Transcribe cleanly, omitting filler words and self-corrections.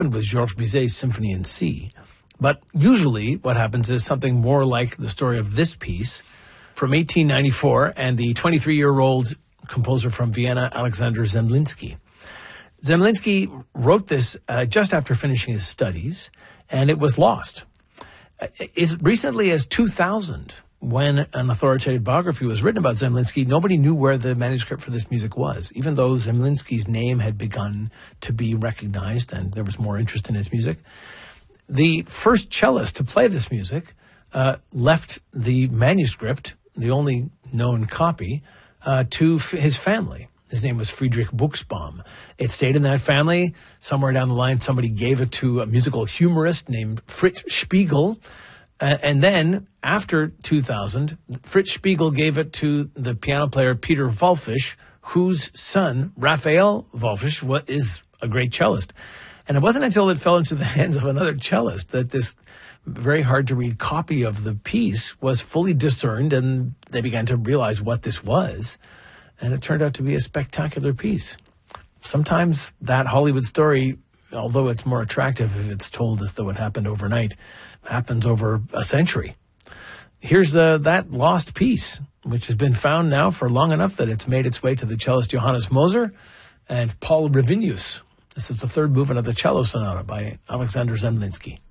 with Georges Bizet's Symphony in C. But usually what happens is something more like the story of this piece from 1894 and the 23-year-old composer from Vienna, Alexander Zemlinsky. Zemlinsky wrote this just after finishing his studies, and it was lost. As recently as 2000, when an authoritative biography was written about Zemlinsky, nobody knew where the manuscript for this music was, even though Zemlinsky's name had begun to be recognized and there was more interest in his music. The first cellist to play this music left the manuscript, the only known copy, to his family. His name was Friedrich Buxbaum. It stayed in that family. Somewhere down the line, somebody gave it to a musical humorist named Fritz Spiegel. And then, after 2000, Fritz Spiegel gave it to the piano player Peter Wallfisch, whose son, Raphael Wallfisch, is a great cellist. And it wasn't until it fell into the hands of another cellist that this very hard-to-read copy of the piece was fully discerned, and they began to realize what this was. And it turned out to be a spectacular piece. Sometimes that Hollywood story, although it's more attractive if it's told as though it happened overnight, happens over a century. Here's that lost piece, which has been found now for long enough that it's made its way to the cellist Johannes Moser and Paul Revinius. This is the third movement of the Cello Sonata by Alexander Zemlinsky.